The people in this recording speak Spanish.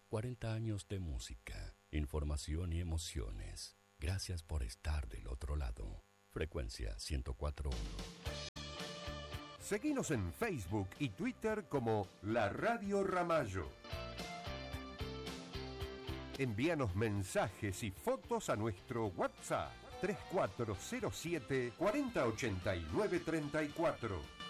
40 años de música, información y emociones. Gracias por estar del otro lado. Frecuencia 104.1. Seguinos en Facebook y Twitter como La Radio Ramallo. Envíanos mensajes y fotos a nuestro WhatsApp 3407 4089 34.